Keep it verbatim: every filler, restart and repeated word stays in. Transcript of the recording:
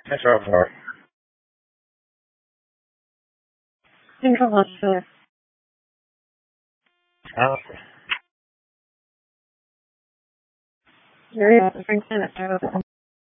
That's our part. Think of us, sir. Okay. Very different kind of